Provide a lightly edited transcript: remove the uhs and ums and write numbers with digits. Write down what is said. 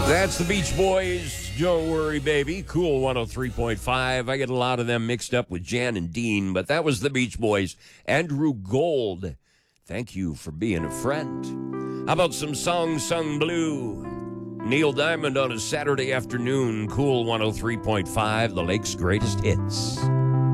That's the Beach Boys. Don't worry, baby. Cool 103.5. I get a lot of them mixed up with Jan and Dean, but that was the Beach Boys. Andrew Gold. Thank you for being a friend. How about some songs sung blue? Neil Diamond on a Saturday afternoon. Cool 103.5, the Lake's greatest hits.